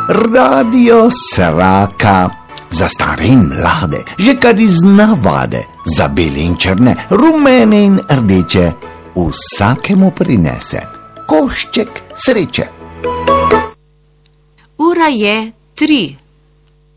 Radio Sraka. Za stare in mlade, že kar iz navade, za bele in črne, rumene in rdeče, vsakemu prinese košček sreče. Ura je 3.